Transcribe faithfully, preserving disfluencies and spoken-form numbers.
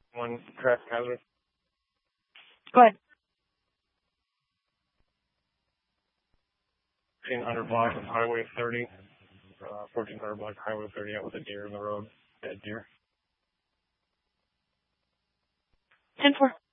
One traffic hazard. Go ahead. fourteen hundred block of Highway thirty. Uh, fourteen hundred block of Highway thirty out with a deer in the road. Dead deer. ten four.